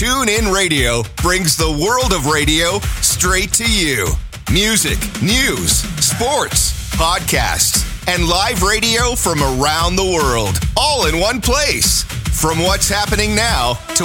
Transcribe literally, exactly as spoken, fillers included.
TuneIn Radio brings the world of radio straight to you. Music, news, sports, podcasts, and live radio from around the world, all in one place. From what's happening now to